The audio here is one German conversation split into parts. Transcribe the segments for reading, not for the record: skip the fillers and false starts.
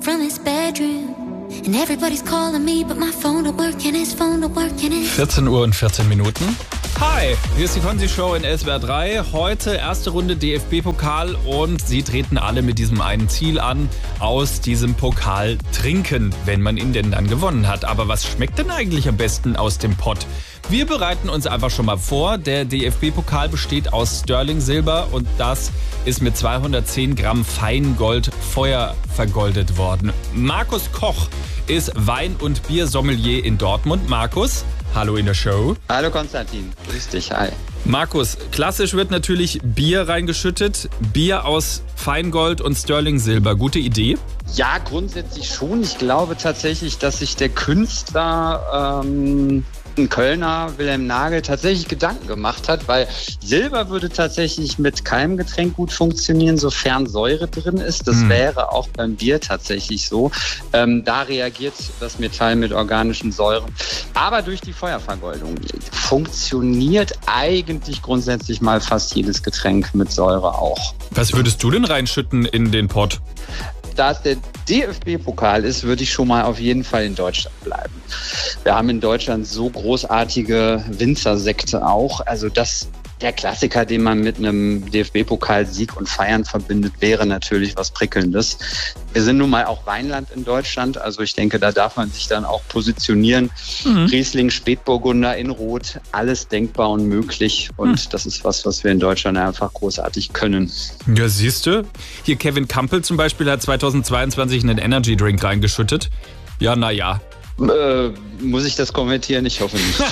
from his bedroom. And everybody's calling me, but my phone don't work and his phone don't work and his... 14 Uhr und 14 Minuten. Hi, hier ist die Konzi-Show in SWR 3. Heute erste Runde DFB-Pokal und sie treten alle mit diesem einen Ziel an, aus diesem Pokal trinken, wenn man ihn denn dann gewonnen hat. Aber was schmeckt denn eigentlich am besten aus dem Pott? Wir bereiten uns einfach schon mal vor. Der DFB-Pokal besteht aus Sterling-Silber und das ist mit 210 Gramm Feingold Feuer vergoldet worden. Markus Koch ist Wein- und Biersommelier in Dortmund. Markus, hallo in der Show. Hallo Konstantin, grüß dich, hi. Markus, klassisch wird natürlich Bier reingeschüttet. Bier aus Feingold und Sterling-Silber. Gute Idee? Ja, grundsätzlich schon. Ich glaube tatsächlich, dass sich der Künstler, ein Kölner, Wilhelm Nagel, tatsächlich Gedanken gemacht hat, weil Silber würde tatsächlich mit keinem Getränk gut funktionieren, sofern Säure drin ist. Das wäre auch beim Bier tatsächlich so. Da reagiert das Metall mit organischen Säuren. Aber durch die Feuervergoldung funktioniert eigentlich grundsätzlich mal fast jedes Getränk mit Säure auch. Was würdest du denn reinschütten in den Pott? Da es der DFB-Pokal ist, würde ich schon mal auf jeden Fall in Deutschland bleiben. Wir haben in Deutschland so großartige Winzersekte auch. Also der Klassiker, den man mit einem DFB-Pokal-Sieg und Feiern verbindet, wäre natürlich was Prickelndes. Wir sind nun mal auch Weinland in Deutschland. Also ich denke, da darf man sich dann auch positionieren. Riesling, Spätburgunder in Rot, alles denkbar und möglich. Und das ist was wir in Deutschland einfach großartig können. Ja, siehst du. Hier Kevin Campbell zum Beispiel hat 2022 einen Energy-Drink reingeschüttet. Ja, naja. Muss ich das kommentieren? Ich hoffe nicht.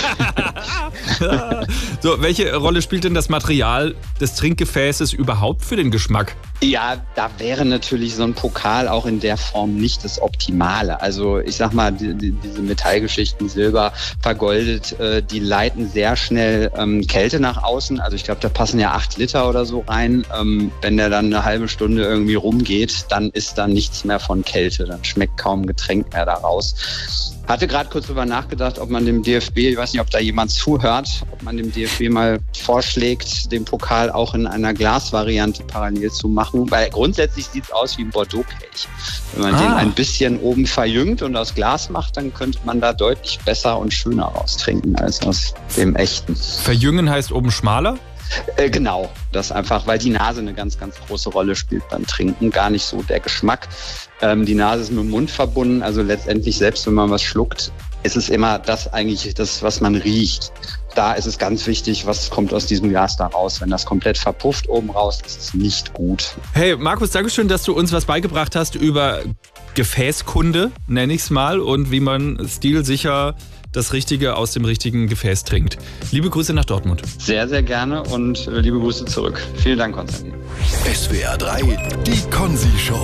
So, welche Rolle spielt denn das Material des Trinkgefäßes überhaupt für den Geschmack? Ja, da wäre natürlich so ein Pokal auch in der Form nicht das Optimale. Also ich sag mal, diese Metallgeschichten, Silber vergoldet, die leiten sehr schnell Kälte nach außen. Also ich glaube, da passen ja 8 Liter oder so rein. Wenn der dann eine halbe Stunde irgendwie rumgeht, dann ist da nichts mehr von Kälte. Dann schmeckt kaum ein Getränk mehr daraus. Hatte gerade kurz drüber nachgedacht, ob man dem DFB, ich weiß nicht, ob da jemand zuhört, ob man dem DFB mal vorschlägt, den Pokal auch in einer Glasvariante parallel zu machen. Weil grundsätzlich sieht es aus wie ein Bordeaux-Kelch. Wenn man den ein bisschen oben verjüngt und aus Glas macht, dann könnte man da deutlich besser und schöner raustrinken als aus dem echten. Verjüngen heißt oben schmaler? Genau, das einfach, weil die Nase eine ganz, ganz große Rolle spielt beim Trinken, gar nicht so der Geschmack. Die Nase ist mit dem Mund verbunden, also letztendlich, selbst wenn man was schluckt, ist es immer das eigentlich, das, was man riecht. Da ist es ganz wichtig, was kommt aus diesem Glas da raus. Wenn das komplett verpufft oben raus, ist es nicht gut. Hey Markus, Dankeschön, dass du uns was beigebracht hast über Gefäßkunde, nenne ich es mal, und wie man stilsicher das Richtige aus dem richtigen Gefäß trinkt. Liebe Grüße nach Dortmund. Sehr, sehr gerne und liebe Grüße zurück. Vielen Dank, Konstantin. SWR 3, die Konzi-Show.